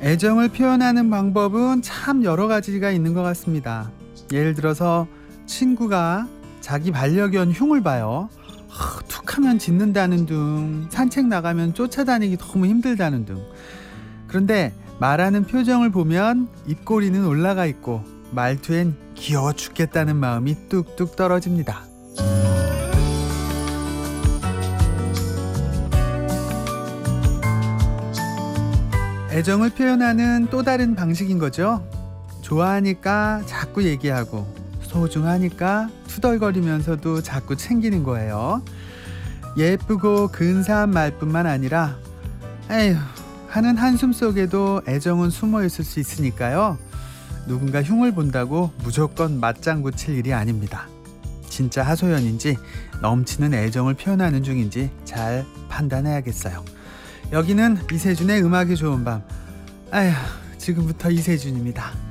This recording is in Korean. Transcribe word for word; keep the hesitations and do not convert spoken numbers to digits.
애정을 표현하는 방법은 참 여러 가지가 있는 것 같습니다. 예를 들어서 친구가 자기 반려견 흉을 봐요. 하, 툭하면 짖는다는 둥, 산책 나가면 쫓아다니기 너무 힘들다는 둥. 그런데 말하는 표정을 보면 입꼬리는 올라가 있고 말투엔 귀여워 죽겠다는 마음이 뚝뚝 떨어집니다. 애정을 표현하는 또 다른 방식인 거죠. 좋아하니까 자꾸 얘기하고 소중하니까 투덜거리면서도 자꾸 챙기는 거예요. 예쁘고 근사한 말뿐만 아니라 에휴 하는 한숨 속에도 애정은 숨어 있을 수 있으니까요. 누군가 흉을 본다고 무조건 맞장구 칠 일이 아닙니다. 진짜 하소연인지 넘치는 애정을 표현하는 중인지 잘 판단해야겠어요. 여기는 이세준의 음악이 좋은 밤. 아휴, 지금부터 이세준입니다.